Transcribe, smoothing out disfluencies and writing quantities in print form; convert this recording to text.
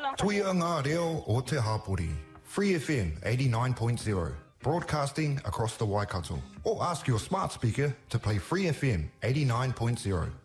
Tuia ngā reo o te hapori. Free FM 89.0. Broadcasting across the Waikato. Or ask your smart speaker to play Free FM 89.0.